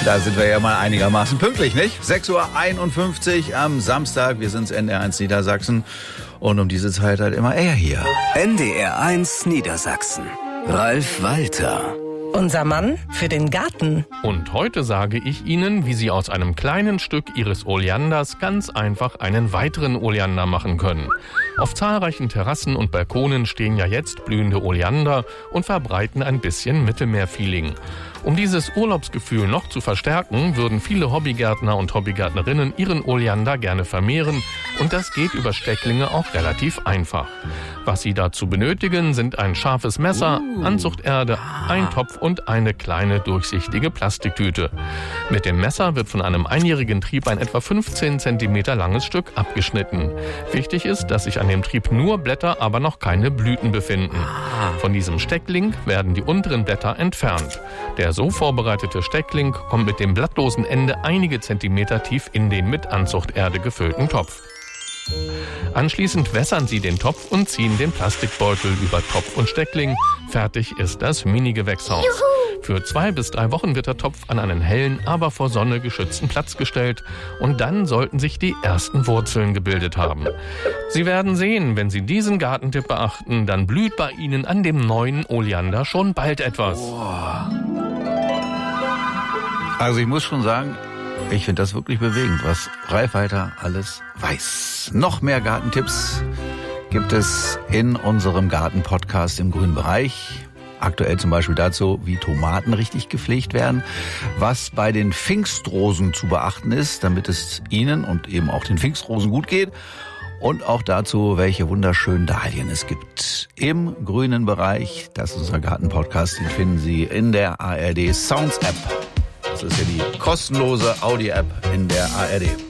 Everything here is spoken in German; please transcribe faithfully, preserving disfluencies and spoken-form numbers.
Da sind wir ja mal einigermaßen pünktlich, nicht? sechs Uhr einundfünfzig am Samstag. Wir sind's N D R eins Niedersachsen. Und um diese Zeit halt immer er hier. N D R eins Niedersachsen. Ralf Walter. Unser Mann für den Garten. Und heute sage ich Ihnen, wie Sie aus einem kleinen Stück Ihres Oleanders ganz einfach einen weiteren Oleander machen können. Auf zahlreichen Terrassen und Balkonen stehen ja jetzt blühende Oleander und verbreiten ein bisschen Mittelmeerfeeling. Um dieses Urlaubsgefühl noch zu verstärken, würden viele Hobbygärtner und Hobbygärtnerinnen ihren Oleander gerne vermehren. Und das geht über Stecklinge auch relativ einfach. Was Sie dazu benötigen, sind ein scharfes Messer, uh. Anzuchterde, ein Topf und eine kleine durchsichtige Plastiktüte. Mit dem Messer wird von einem einjährigen Trieb ein etwa fünfzehn Zentimeter langes Stück abgeschnitten. Wichtig ist, dass sich an dem Trieb nur Blätter, aber noch keine Blüten befinden. Von diesem Steckling werden die unteren Blätter entfernt. Der so vorbereitete Steckling kommt mit dem blattlosen Ende einige Zentimeter tief in den mit Anzuchterde gefüllten Topf. Anschließend wässern Sie den Topf und ziehen den Plastikbeutel über Topf und Steckling. Fertig ist das Mini-Gewächshaus. Juhu. Für zwei bis drei Wochen wird der Topf an einen hellen, aber vor Sonne geschützten Platz gestellt. Und dann sollten sich die ersten Wurzeln gebildet haben. Sie werden sehen, wenn Sie diesen Gartentipp beachten, dann blüht bei Ihnen an dem neuen Oleander schon bald etwas. Oh. Also ich muss schon sagen, ich finde das wirklich bewegend, was Ralf Walter alles weiß. Noch mehr Gartentipps gibt es in unserem Garten-Podcast im grünen Bereich. Aktuell zum Beispiel dazu, wie Tomaten richtig gepflegt werden, was bei den Pfingstrosen zu beachten ist, damit es Ihnen und eben auch den Pfingstrosen gut geht. Und auch dazu, welche wunderschönen Dahlien es gibt im grünen Bereich. Das ist unser Garten-Podcast, den finden Sie in der A R D Sounds App. Das ist ja die kostenlose Audio-App in der A R D.